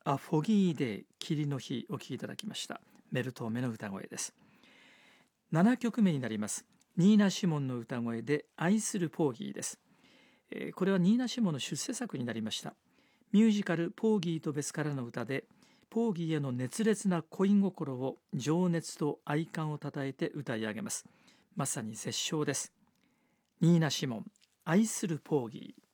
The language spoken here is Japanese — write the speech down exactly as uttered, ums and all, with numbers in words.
アフォギーデー霧の日お聴きいただきました。メルトーメの歌声です。ななきょくめになります。ニーナ・シモンの歌声で愛するポーギーです。えー、これはニーナ・シモンの出世作になりました。ミュージカルポーギーと別からの歌でポーギーへの熱烈な恋心を情熱と愛感をたたえて歌い上げます。まさに絶唱です。ニーナ・シモン愛するポーギー。